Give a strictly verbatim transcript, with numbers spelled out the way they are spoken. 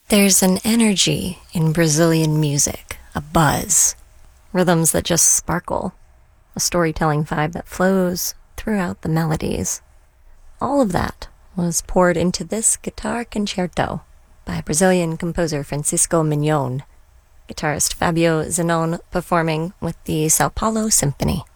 There's an energy in Brazilian music, a buzz, rhythms that just sparkle, a storytelling vibe that flows throughout the melodies. All of that was poured into this guitar concerto by Brazilian composer Francisco Mignon, guitarist Fabio Zanon performing with the Sao Paulo Symphony.